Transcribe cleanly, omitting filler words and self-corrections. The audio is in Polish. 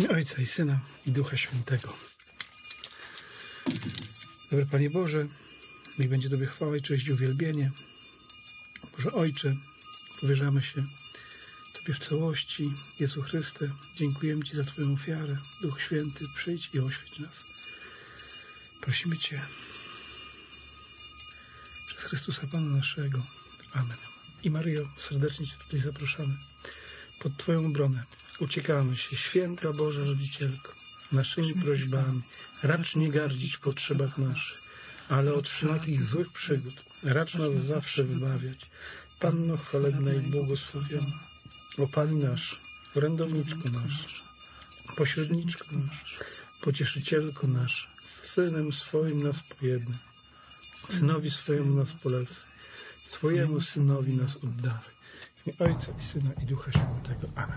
imię Ojca i Syna i Ducha Świętego. Dobry Panie Boże, niech będzie Tobie chwała i cześć i uwielbienie. Boże Ojcze, powierzamy się Tobie w całości. Jezu Chryste, dziękujemy Ci za Twoją ofiarę. Duch Święty, przyjdź i oświeć nas. Prosimy Cię przez Chrystusa Pana naszego. Amen. I Maryjo, serdecznie Cię tutaj zapraszamy. Pod Twoją obronę uciekamy się, Święta Boża Rodzicielko, naszymi prośbami. Racz nie gardzić w potrzebach naszych, ale od wszelakich złych przygód racz nas zawsze wybawiać. Panno chwalebna i błogosławiona, o Pani nasz, orędowniczko nasz, pośredniczko nasz, pocieszycielko nasz, Synem swoim nas pojednaj, Synowi swojemu nas polecaj, Twojemu Synowi nas oddawaj. W imię Ojca i Syna i Ducha Świętego. Amen.